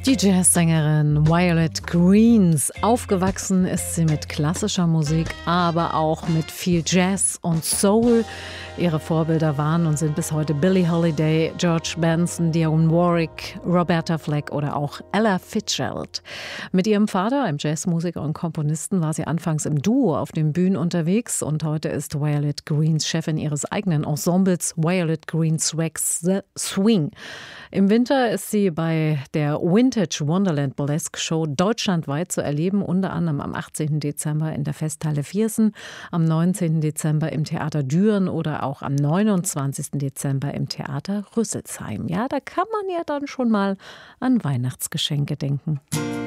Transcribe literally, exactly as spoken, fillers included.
Die Jazzsängerin Violet Greens. Aufgewachsen ist sie mit klassischer Musik, aber auch mit viel Jazz und Soul. Ihre Vorbilder waren und sind bis heute Billie Holiday, George Benson, Dionne Warwick, Roberta Flack oder auch Ella Fitzgerald. Mit ihrem Vater, einem Jazzmusiker und Komponisten, war sie anfangs im Duo auf den Bühnen unterwegs und heute ist Violet Greens Chefin ihres eigenen Ensembles Violet Greens Wax The Swing. Im Winter ist sie bei der Vintage Wonderland Burlesque Show deutschlandweit zu erleben, unter anderem am achtzehnten Dezember in der Festhalle Viersen, am neunzehnten Dezember im Theater Düren oder auch am neunundzwanzigsten Dezember im Theater Rüsselsheim. Ja, da kann man ja dann schon mal an Weihnachtsgeschenke denken.